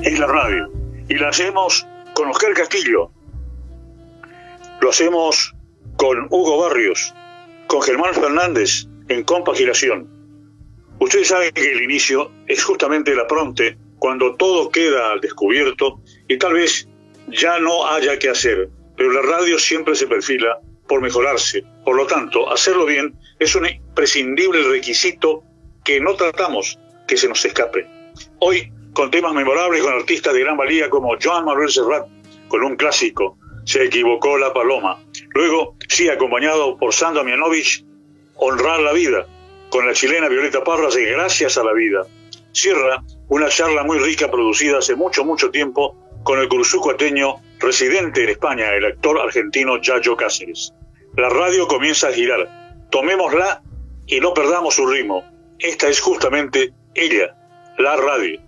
es la radio. Y la hacemos con Oscar Castillo, lo hacemos con Hugo Barrios, con Germán Fernández en compaginación. Ustedes saben que el inicio es justamente el apronte, cuando todo queda al descubierto y tal vez ya no haya que hacer, pero la radio siempre se perfila por mejorarse. Por lo tanto, hacerlo bien es un imprescindible requisito que no tratamos que se nos escape. Hoy, con temas memorables, con artistas de gran valía como Joan Manuel Serrat, con un clásico, Se equivocó la paloma. Luego, sí, acompañado por Sandro Mianovich, Honrar la vida, con la chilena Violeta Parra de Gracias a la vida. Cierra una charla muy rica producida hace mucho tiempo con el cursucuateño residente en España, el actor argentino Yayo Cáceres. La radio comienza a girar. Tomémosla y no perdamos su ritmo. Esta es justamente ella, la radio.